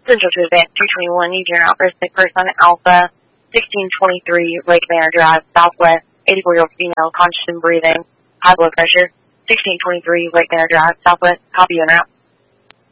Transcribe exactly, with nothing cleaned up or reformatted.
Central to Advance two twenty-one, need your out for a sick person, Alpha, sixteen twenty-three, Lake Manor Drive, Southwest, eighty-four-year-old female, conscious and breathing, high blood pressure, sixteen twenty-three, Lake Manor Drive, Southwest, copy and route.